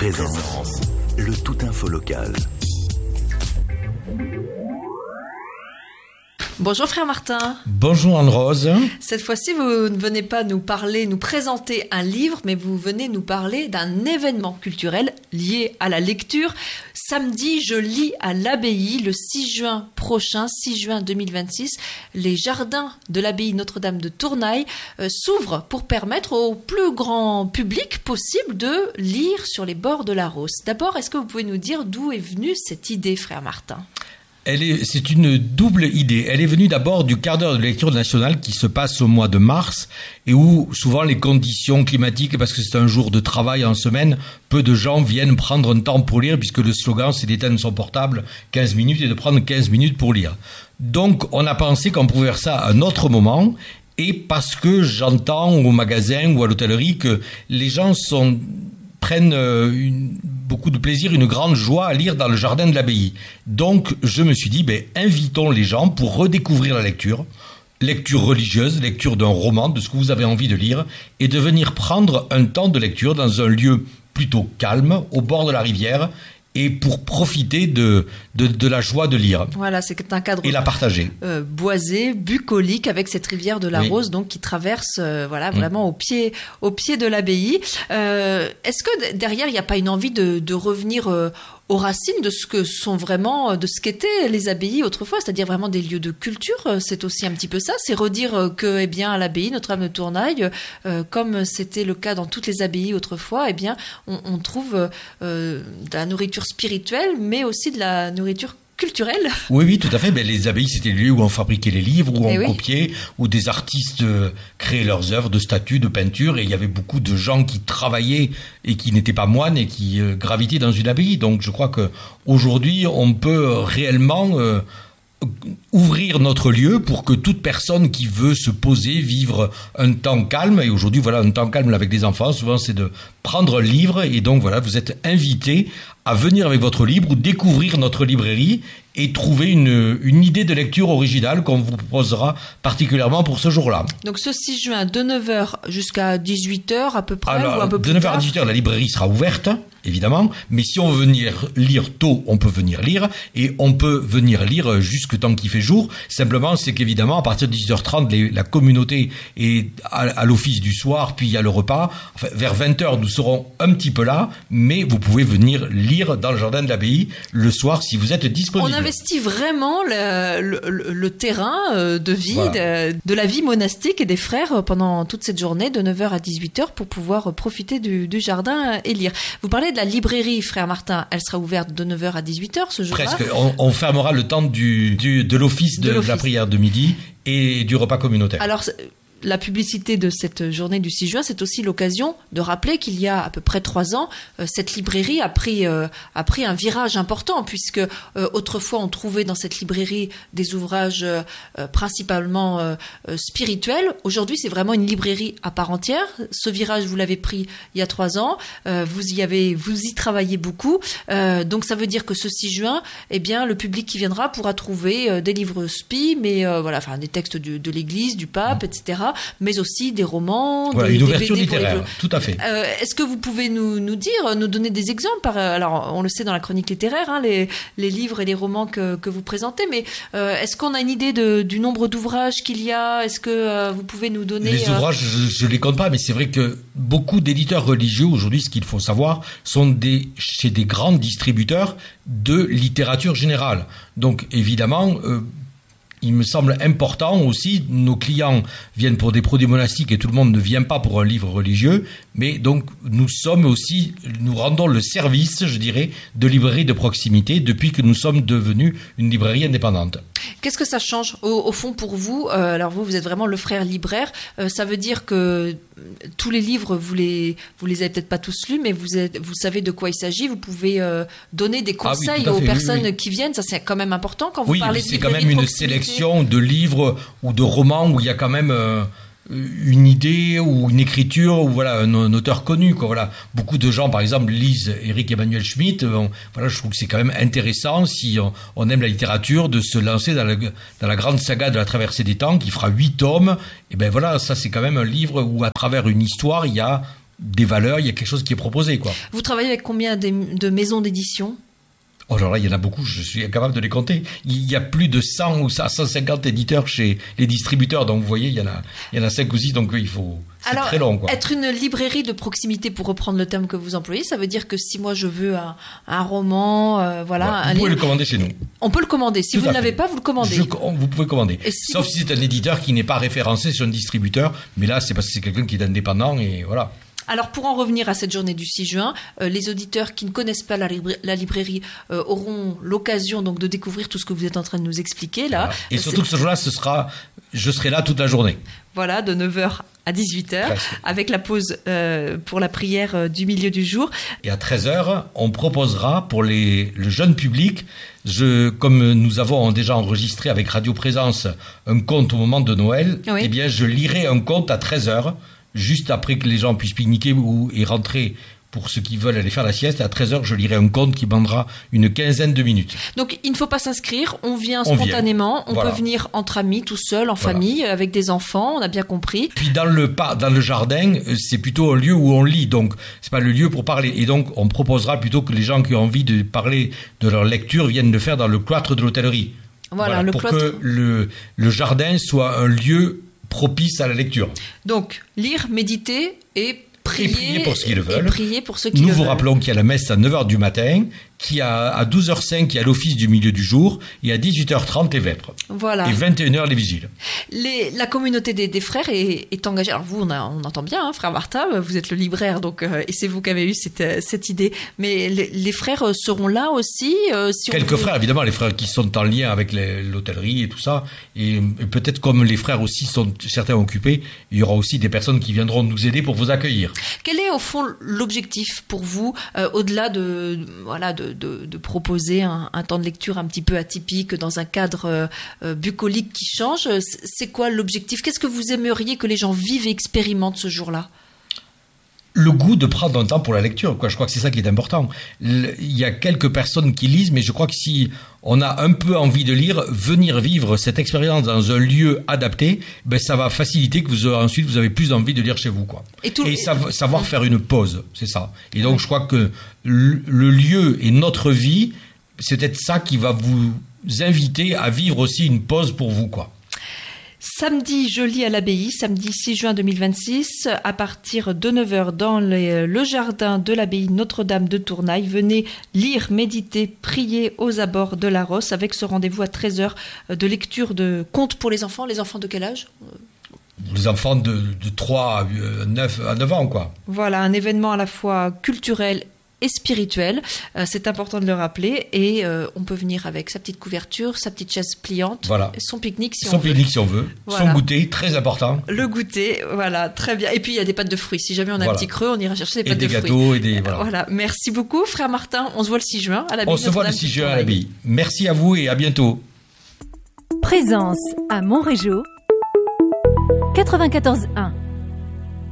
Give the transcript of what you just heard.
Présence, le tout info local. Bonjour frère Martin. Bonjour Anne-Rose. Cette fois-ci, vous ne venez pas nous présenter un livre, mais vous venez nous parler d'un événement culturel lié à la lecture. Samedi, je lis à l'abbaye le 6 juin prochain, 6 juin 2026. Les jardins de l'abbaye Notre-Dame de Tournaille s'ouvrent pour permettre au plus grand public possible de lire sur les bords de la Rose. D'abord, est-ce que vous pouvez nous dire d'où est venue cette idée, frère Martin ? C'est une double idée. Elle est venue d'abord du quart d'heure de lecture nationale qui se passe au mois de mars et où souvent les conditions climatiques, parce que c'est un jour de travail en semaine, peu de gens viennent prendre un temps pour lire puisque le slogan c'est d'éteindre son portable 15 minutes et de prendre 15 minutes pour lire. Donc on a pensé qu'on pouvait faire ça à un autre moment et parce que j'entends au magasin ou à l'hôtellerie que les gens prennent beaucoup de plaisir, une grande joie à lire dans le jardin de l'abbaye. Donc, je me suis dit, invitons les gens pour redécouvrir la lecture religieuse, lecture d'un roman, de ce que vous avez envie de lire, et de venir prendre un temps de lecture dans un lieu plutôt calme, au bord de la rivière, et pour profiter de la joie de lire. Voilà, c'est un cadre et la partager. Boisé, bucolique, avec cette rivière de la Rose, donc qui traverse vraiment au pied de l'abbaye. Est-ce que derrière, il n'y a pas une envie de revenir aux racines de ce que sont vraiment, de ce qu'étaient les abbayes autrefois, c'est-à-dire vraiment des lieux de culture? C'est aussi un petit peu ça, c'est redire que, à l'abbaye Notre-Dame de Tournaille, comme c'était le cas dans toutes les abbayes autrefois, on trouve de la nourriture spirituelle, mais aussi de la nourriture culturelle. Oui, tout à fait. Les abbayes, c'était le lieu où on fabriquait les livres, où on copiait, où des artistes créaient leurs œuvres de statues, de peintures, et il y avait beaucoup de gens qui travaillaient et qui n'étaient pas moines et qui gravitaient dans une abbaye. Donc, je crois qu'aujourd'hui, on peut réellement ouvrir notre lieu pour que toute personne qui veut se poser, vivre un temps calme, et aujourd'hui, un temps calme avec des enfants, souvent, c'est de prendre un livre, et donc, vous êtes invité à venir avec votre livre ou découvrir notre librairie et trouver une idée de lecture originale qu'on vous proposera particulièrement pour ce jour-là. Donc ce 6 juin, de 9h jusqu'à 18h à peu près. Alors, ou un peu plus de 9h tard. à 18h, la librairie sera ouverte, évidemment, mais si on veut venir lire tôt, on peut venir lire, et on peut venir lire jusque tant qu'il fait jour. Simplement, c'est qu'évidemment, à partir de 18h30, la communauté est à l'office du soir, puis il y a le repas. Enfin, vers 20h, nous serons un petit peu là, mais vous pouvez venir lire dans le jardin de l'abbaye le soir si vous êtes disponible. On investit vraiment le terrain de vie, de la vie monastique et des frères pendant toute cette journée de 9h à 18h pour pouvoir profiter du jardin et lire. Vous parlez de la librairie, frère Martin, elle sera ouverte de 9h à 18h ce jour-là. Presque, on fermera le temps de l'office de la prière de midi et du repas communautaire. Alors, la publicité de cette journée du 6 juin, c'est aussi l'occasion de rappeler qu'il y a à peu près 3 ans, cette librairie a pris un virage important, puisque autrefois on trouvait dans cette librairie des ouvrages principalement spirituels. Aujourd'hui, c'est vraiment une librairie à part entière. Ce virage, vous l'avez pris il y a 3 ans. Vous y travaillez beaucoup. Donc ça veut dire que ce 6 juin, le public qui viendra pourra trouver des livres spi, mais des textes de l'Église, du pape, etc., mais aussi des romans, une ouverture littéraire, tout à fait. Est-ce que vous pouvez nous donner des exemples? Alors, on le sait dans la chronique littéraire, les livres et les romans que vous présentez, mais est-ce qu'on a une idée du nombre d'ouvrages qu'il y a? Est-ce que vous pouvez nous donner... Les ouvrages, je ne les compte pas, mais c'est vrai que beaucoup d'éditeurs religieux, aujourd'hui, ce qu'il faut savoir, sont chez des grands distributeurs de littérature générale. Donc, évidemment... il me semble important aussi, nos clients viennent pour des produits monastiques et tout le monde ne vient pas pour un livre religieux, mais donc nous rendons le service, je dirais, de librairie de proximité depuis que nous sommes devenus une librairie indépendante. Qu'est-ce que ça change au fond pour vous? Alors vous êtes vraiment le frère libraire, ça veut dire que tous les livres, vous les avez peut-être pas tous lus, mais vous savez de quoi il s'agit, vous pouvez donner des conseils aux personnes qui viennent, ça c'est quand même important quand vous parlez de c'est quand même une sélection de livres ou de romans où il y a quand même une idée ou une écriture ou un auteur connu beaucoup de gens par exemple lisent Éric Emmanuel Schmitt. Je trouve que c'est quand même intéressant si on aime la littérature de se lancer dans la grande saga de la traversée des temps qui fera 8 tomes. Et ça c'est quand même un livre où à travers une histoire il y a des valeurs, il y a quelque chose qui est proposé, quoi. Vous travaillez avec combien de maisons d'édition ? Oh, alors là, il y en a beaucoup, je suis incapable de les compter. Il y a plus de 100 ou 150 éditeurs chez les distributeurs, donc vous voyez, il y en a 5 ou 6, donc il faut... C'est alors, très long, quoi. Être une librairie de proximité, pour reprendre le terme que vous employez, ça veut dire que si moi je veux un roman, voilà... Vous pouvez le commander chez nous. On peut le commander. Si vous ne l'avez pas, vous le commandez. Vous pouvez commander. Sauf si c'est un éditeur qui n'est pas référencé sur un distributeur, mais là, c'est parce que c'est quelqu'un qui est indépendant, et voilà. Alors, pour en revenir à cette journée du 6 juin, les auditeurs qui ne connaissent pas la librairie auront l'occasion donc de découvrir tout ce que vous êtes en train de nous expliquer là. Voilà. Et surtout que ce jour-là, je serai là toute la journée. Voilà, de 9h à 18h, avec la pause pour la prière du milieu du jour. Et à 13h, on proposera pour le jeune public, comme nous avons déjà enregistré avec Radio Présence un conte au moment de Noël, oui. Eh bien, je lirai un conte à 13h, juste après que les gens puissent pique-niquer et rentrer pour ceux qui veulent aller faire la sieste. À 13h, je lirai un conte qui prendra une quinzaine de minutes. Donc, il ne faut pas s'inscrire. On vient spontanément. On peut venir entre amis, tout seul, en famille, avec des enfants. On a bien compris. Puis dans le jardin, c'est plutôt un lieu où on lit. Donc, c'est pas le lieu pour parler. Et donc, on proposera plutôt que les gens qui ont envie de parler de leur lecture viennent le faire dans le cloître de l'hôtellerie. Voilà, le pour cloître. Que le jardin soit un lieu propice à la lecture. Donc, lire, méditer et prier pour ceux qui le veulent. Et prier pour ceux qui Nous le vous veulent. rappelons qu'il y a la messe à 9h du matin, qu'il y a à 12h05, il y a l'office du milieu du jour, et à 18h30 les vêpres. Voilà. Et 21h les vigiles. La communauté des frères est engagée. Alors vous, on entend bien, hein, frère Martin, vous êtes le libraire, donc et c'est vous qui avez eu cette idée. Mais les frères seront là aussi. Quelques frères, évidemment, les frères qui sont en lien avec l'hôtellerie et tout ça. Et peut-être comme les frères aussi sont certains occupés, il y aura aussi des personnes qui viendront nous aider pour vous accueillir. Quel est au fond l'objectif pour vous, au-delà de proposer un temps de lecture un petit peu atypique dans un cadre bucolique qui change? C'est quoi l'objectif? Qu'est-ce que vous aimeriez que les gens vivent et expérimentent ce jour-là? Le goût de prendre un temps pour la lecture, quoi. Je crois que c'est ça qui est important. Il y a quelques personnes qui lisent, mais je crois que si on a un peu envie de lire, venir vivre cette expérience dans un lieu adapté, ben ça va faciliter que ensuite vous avez plus envie de lire chez vous, quoi. Et savoir faire une pause, c'est ça. Et donc je crois que le lieu et notre vie, c'est peut-être ça qui va vous inviter à vivre aussi une pause pour vous, quoi. Samedi, je lis à l'abbaye, samedi 6 juin 2026, à partir de 9h dans le jardin de l'abbaye Notre-Dame de Tournaille. Venez lire, méditer, prier aux abords de la Rosse avec ce rendez-vous à 13h de lecture de contes pour les enfants. Les enfants de quel âge ? Les enfants de 3 à 9 ans, quoi. Voilà, un événement à la fois culturel et spirituel, c'est important de le rappeler, et on peut venir avec sa petite couverture, sa petite chaise pliante, voilà. Son pique-nique si on veut, voilà. Son goûter, très important. Le goûter, voilà, très bien. Et puis il y a des pâtes de fruits, si jamais on a un petit creux, on ira chercher des pâtes de fruits. Et des gâteaux, et des... Voilà, merci beaucoup frère Martin, on se voit le 6 juin à l'abbaye. On se voit le 6 juin à l'abbaye. Merci à vous et à bientôt. Présence à Montrégeau, 94.1.